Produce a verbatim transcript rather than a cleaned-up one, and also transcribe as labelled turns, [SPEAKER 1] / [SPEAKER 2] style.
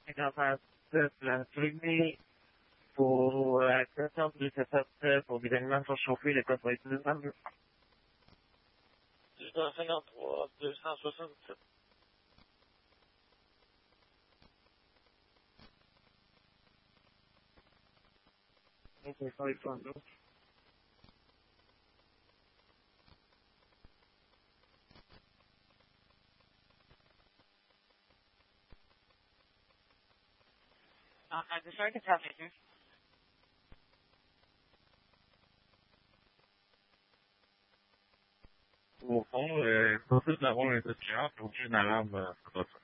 [SPEAKER 1] capaz de transferir pour la création du setup pour des aliments surchauffés, le code va être deux cent cinquante-trois, deux cent soixante-sept. Donc, c'est ça, les fonds. Ah, I'm sorry to tell you. Au fond, euh, c'est possible d'avoir un discussion pour une alarme, euh,